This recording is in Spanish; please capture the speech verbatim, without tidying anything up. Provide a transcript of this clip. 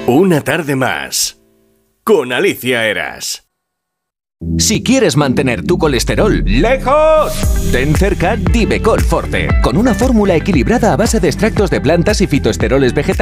Una tarde más con Alicia Eras. Si quieres mantener tu colesterol lejos, ten cerca Divecol Forte, con una fórmula equilibrada a base de extractos de plantas y fitoesteroles vegetales